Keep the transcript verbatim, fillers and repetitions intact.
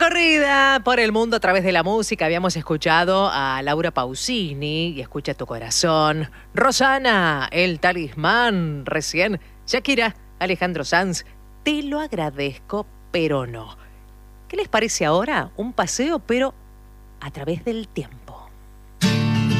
Recorrida por el mundo a través de la música. Habíamos escuchado a Laura Pausini y Escucha tu corazón. Rosana, El Talismán, recién. Shakira, Alejandro Sanz, Te lo agradezco, pero no. ¿Qué les parece ahora? Un paseo, pero a través del tiempo.